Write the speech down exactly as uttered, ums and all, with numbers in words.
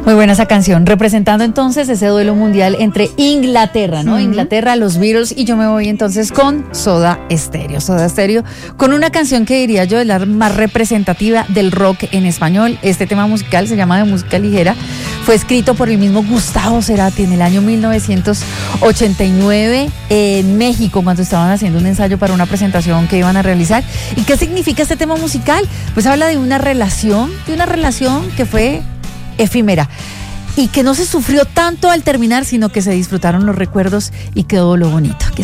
Muy buena esa canción, representando entonces ese duelo mundial entre Inglaterra, ¿no? Uh-huh. Inglaterra, los Beatles, y yo me voy entonces con Soda Stereo. Soda Stereo, con una canción que diría yo es la más representativa del rock en español. Este tema musical se llama De Música Ligera. Fue escrito por el mismo Gustavo Cerati en el año mil novecientos ochenta y nueve en México, cuando estaban haciendo un ensayo para una presentación que iban a realizar. ¿Y qué significa este tema musical? Pues habla de una relación, de una relación que fue efímera y que no se sufrió tanto al terminar, sino que se disfrutaron los recuerdos y quedó lo bonito. Que